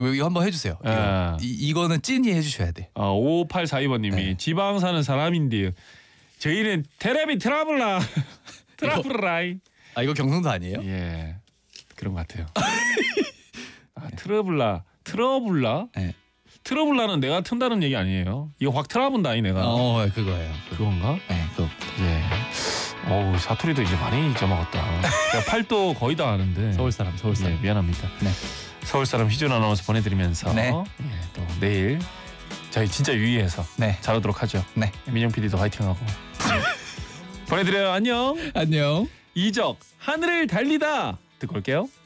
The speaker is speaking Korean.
이거 한번 해주세요. 예. 이거는 찐이 해주셔야 돼. 5842번님이 네. 지방 사는 사람인데요. 저희는 테레비 트러블라 트러블라이. 이거 경상도 아니에요? 예, 그런 것 같아요. 트러블라. 네. 트러블라는 내가 튼다는 얘기 아니에요. 이거 확 트러본다이 내가. 그거예요. 그건가? 네, 그거. 예. 어우 사투리도 이제 많이 잊어먹었다. 제가 팔도 거의 다 아는데. 서울 사람. 예, 미안합니다. 네. 서울 사람 희준 아나운서 보내드리면서 네. 예, 또 내일 저희 진짜 유의해서 네. 잘하도록 하죠. 네. 민영 PD도 화이팅하고 보내드려요. 안녕. 안녕. 이적 하늘을 달리다 듣고 올게요.